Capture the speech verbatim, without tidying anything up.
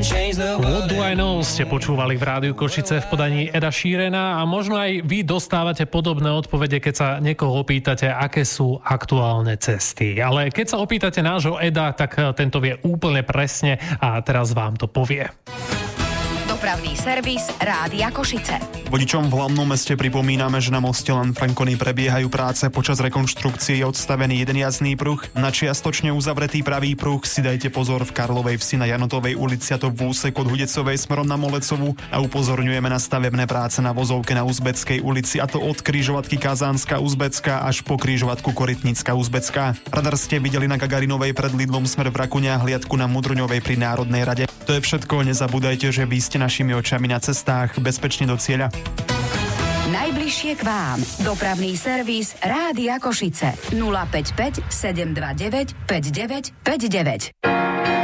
What do I know ste počúvali v Rádiu Košice v podaní Eda Sheerana a možno aj vy dostávate podobné odpovede, keď sa niekoho opýtate, aké sú aktuálne cesty. Ale keď sa opýtate nášho Eda, tak tento vie úplne presne a teraz vám to povie. Dopravný servis Rádia Košice. Vodičom v hlavnom meste pripomíname, že na moste len Frankony prebiehajú práce. Počas rekonštrukcie je odstavený jeden jazdný pruh. Na čiastočne uzavretý pravý pruh si dajte pozor v Karlovej Vsi na Janotovej ulici, a to v úseku od Hudecovej smerom na Molecovú, a upozorňujeme na stavebné práce na vozovke na Uzbeckej ulici, a to od križovatky Kazánska Uzbecká až po križovatku Korytnická Uzbecká. Radar ste videli na Gagarinovej pred Lidlom smer v Rakune a hliadku na Mudruňovej pri Národnej rade. To je všetko, nezabúdajte, že vy ste našimi očami na cestách, bezpečne do cieľa. Najbližšie k vám. Dopravný servis Rádia Košice. nula päť päť sedem dva deväť päť deväť päť deväť.